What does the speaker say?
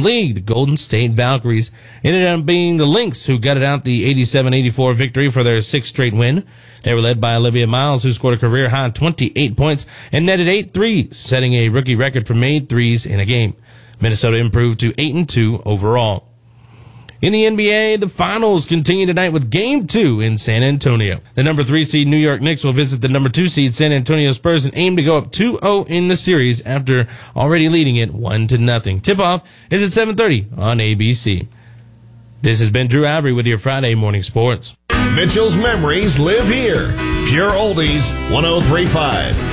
league, the Golden State Valkyries. Ended up being the Lynx who gutted out the 87-84 victory for their sixth straight win. They were led by Olivia Miles, who scored a career-high 28 points and netted 8 threes, setting a rookie record for made threes in a game. Minnesota improved to 8-2 overall. In the NBA, the finals continue tonight with Game 2 in San Antonio. The number 3 seed New York Knicks will visit the number 2 seed San Antonio Spurs and aim to go up 2-0 in the series after already leading it 1-0. Tip-off is at 7:30 on ABC. This has been Drew Avery with your Friday Morning Sports. Mitchell's memories live here. Pure Oldies 103.5.